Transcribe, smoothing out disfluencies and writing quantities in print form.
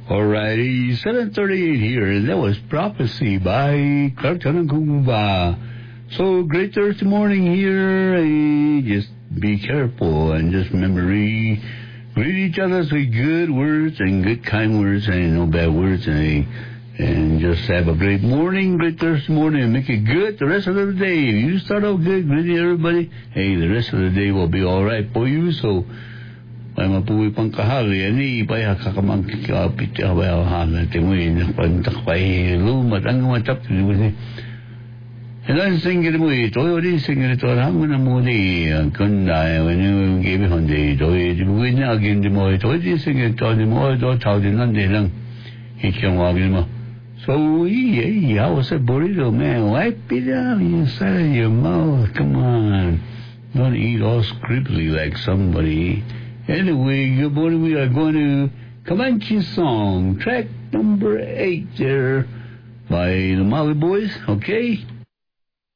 Alrighty, 7:38 here, and that was Prophecy by Clark Tanangumba. So, great Thursday morning here. Just be careful and just remember, greet each other with good words and good kind words and no bad words, and just have a great morning, great Thursday morning, and make it good the rest of the day. If you start out good, greeting everybody, hey, the rest of the day will be all right for you. So, may mapuwi pang kahali, ani ipaya kakamang kikapit awal hana timuin pantakpay lumat ang matap timuin. Ilan singir mo ito, ori singir ito naman na muli ang kunda when you give it on the ito, win na agin di mo ito, ori singir ito di mo ito, tao din nandi lang ikiyang wagin mo. So, I was a burrito, man. Wipe it out inside of your mouth. Come on. Don't eat all scribbly like somebody. Anyway, good morning. We are going to Comanche song, track number 8 there by the Molly Boys, okay?